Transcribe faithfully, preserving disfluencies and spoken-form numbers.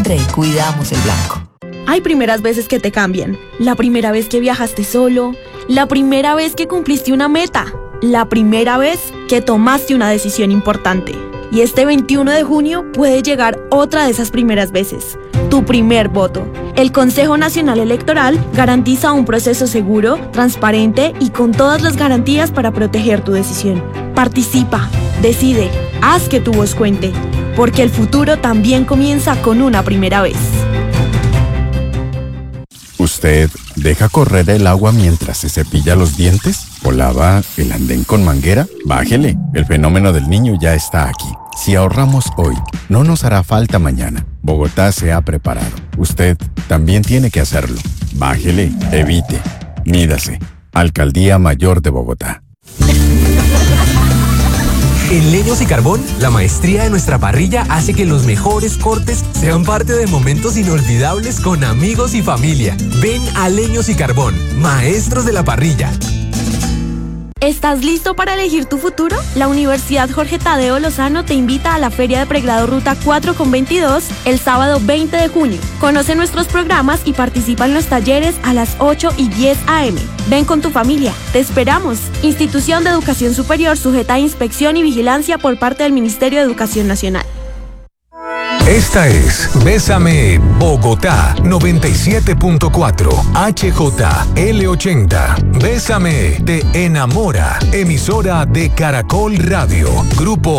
Henry, cuidamos el blanco. Hay primeras veces que te cambian. La primera vez que viajaste solo. La primera vez que cumpliste una meta. La primera vez que tomaste una decisión importante. Y este veintiuno de junio puede llegar otra de esas primeras veces. Tu primer voto. El Consejo Nacional Electoral garantiza un proceso seguro, transparente y con todas las garantías para proteger tu decisión. Participa, decide, haz que tu voz cuente, porque el futuro también comienza con una primera vez. ¿Usted deja correr el agua mientras se cepilla los dientes? ¿O lava el andén con manguera? Bájele, el fenómeno del niño ya está aquí. Si ahorramos hoy, no nos hará falta mañana. Bogotá se ha preparado. Usted también tiene que hacerlo. Bájele, evite, mídase. Alcaldía Mayor de Bogotá. En Leños y Carbón, la maestría de nuestra parrilla hace que los mejores cortes sean parte de momentos inolvidables con amigos y familia. Ven a Leños y Carbón, maestros de la parrilla. ¿Estás listo para elegir tu futuro? La Universidad Jorge Tadeo Lozano te invita a la Feria de Pregrado Ruta cuatro con veintidós el sábado veinte de junio. Conoce nuestros programas y participa en los talleres a las ocho y diez a eme. Ven con tu familia. ¡Te esperamos! Institución de Educación Superior sujeta a inspección y vigilancia por parte del Ministerio de Educación Nacional. Esta es Bésame Bogotá noventa y siete punto cuatro H J L ochenta. Bésame te enamora. Emisora de Caracol Radio. Grupo